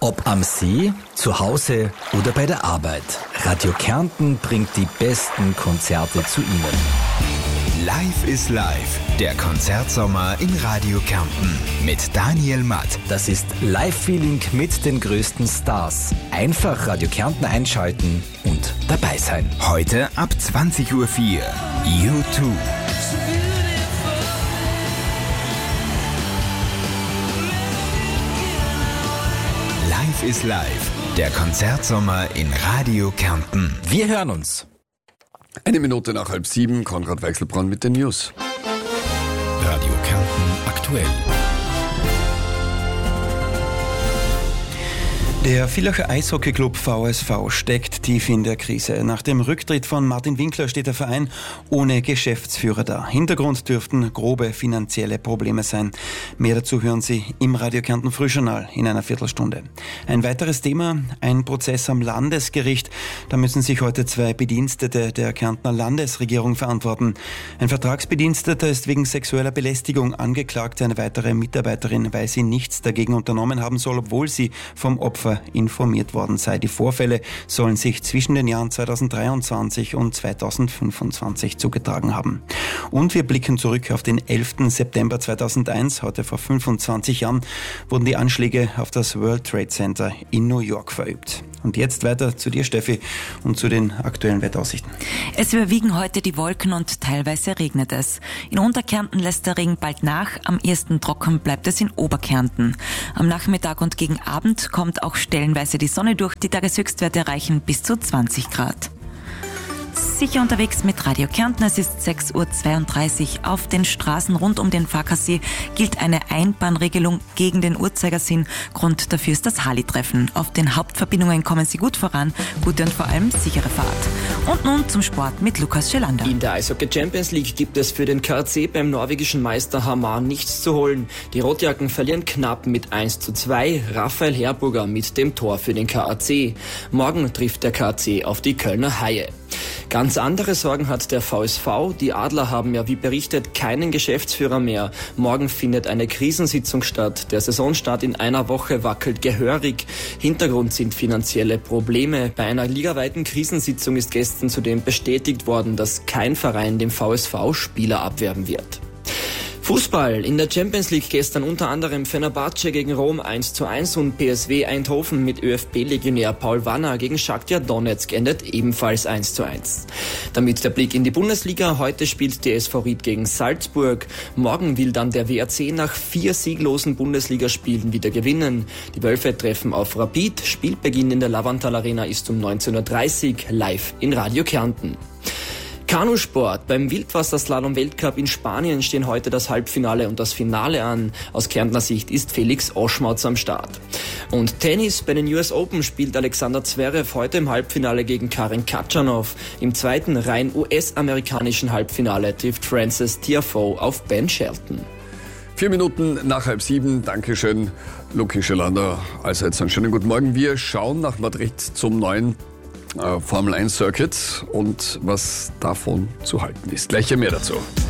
Ob am See, zu Hause oder bei der Arbeit. Radio Kärnten bringt die besten Konzerte zu Ihnen. Live is Live, der Konzertsommer in Radio Kärnten mit Daniel Matt. Das ist Live-Feeling mit den größten Stars. Einfach Radio Kärnten einschalten und dabei sein. Heute ab 20.04 Uhr, U2. Live is Live, der Konzertsommer in Radio Kärnten. Wir hören uns. 1 Minute nach 6:30, Konrad Weichselbraun mit den News. Radio Kärnten aktuell. Der Villacher Eishockeyclub VSV steckt tief in der Krise. Nach dem Rücktritt von Martin Winkler steht der Verein ohne Geschäftsführer da. Hintergrund dürften grobe finanzielle Probleme sein. Mehr dazu hören Sie im Radio Kärnten Frühjournal in einer Viertelstunde. Ein weiteres Thema, ein Prozess am Landesgericht. Da müssen sich heute 2 Bedienstete der Kärntner Landesregierung verantworten. Ein Vertragsbediensteter ist wegen sexueller Belästigung angeklagt. Eine weitere Mitarbeiterin, weil sie nichts dagegen unternommen haben soll, obwohl sie vom Opfer informiert worden sei. Die Vorfälle sollen sich zwischen den Jahren 2023 und 2025 zugetragen haben. Und wir blicken zurück auf den 11. September 2001. Heute vor 25 Jahren wurden die Anschläge auf das World Trade Center in New York verübt. Und jetzt weiter zu dir, Steffi, und zu den aktuellen Wetteraussichten. Es überwiegen heute die Wolken und teilweise regnet es. In Unterkärnten lässt der Regen bald nach. Am ehesten trocken bleibt es in Oberkärnten. Am Nachmittag und gegen Abend kommt auch stellenweise die Sonne durch. Die Tageshöchstwerte erreichen bis zu 20 Grad. Sicher unterwegs mit Radio Kärnten. Es ist 6:32 Uhr. Auf den Straßen rund um den Farkasee gilt eine Einbahnregelung gegen den Uhrzeigersinn. Grund dafür ist das Harley-Treffen. Auf den Hauptverbindungen kommen Sie gut voran. Gute und vor allem sichere Fahrt. Und nun zum Sport mit Lukas Schelander. In der Eishockey Champions League gibt es für den KAC beim norwegischen Meister Hamar nichts zu holen. Die Rotjacken verlieren knapp mit 1:2. Raphael Herburger mit dem Tor für den KAC. Morgen trifft der KAC auf die Kölner Haie. Ganz andere Sorgen hat der VSV. Die Adler haben ja, wie berichtet, keinen Geschäftsführer mehr. Morgen findet eine Krisensitzung statt. Der Saisonstart in einer Woche wackelt gehörig. Hintergrund sind finanzielle Probleme. Bei einer ligaweiten Krisensitzung ist gestern zudem bestätigt worden, dass kein Verein dem VSV Spieler abwerben wird. Fußball. In der Champions League gestern unter anderem Fenerbahce gegen Rom 1:1 und PSV Eindhoven mit ÖFB-Legionär Paul Wanner gegen Shakhtar Donetsk endet ebenfalls 1:1. Damit der Blick in die Bundesliga. Heute spielt die SV Ried gegen Salzburg. Morgen will dann der WRC nach 4 sieglosen Bundesligaspielen wieder gewinnen. Die Wölfe treffen auf Rapid. Spielbeginn in der Lavantal Arena ist um 19:30 Uhr live in Radio Kärnten. Kanusport. Beim Wildwasserslalom-Weltcup in Spanien stehen heute das Halbfinale und das Finale an. Aus Kärntner Sicht ist Felix Oschmautz am Start. Und Tennis. Bei den US Open spielt Alexander Zverev heute im Halbfinale gegen Karen Khachanov. Im zweiten rein US-amerikanischen Halbfinale trifft Frances Tiafoe auf Ben Shelton. 4 Minuten nach 6:30. Dankeschön, Luki Schelander. Also jetzt einen schönen guten Morgen. Wir schauen nach Madrid zum neuen Formel 1 Circuit und was davon zu halten ist. Gleich mehr dazu.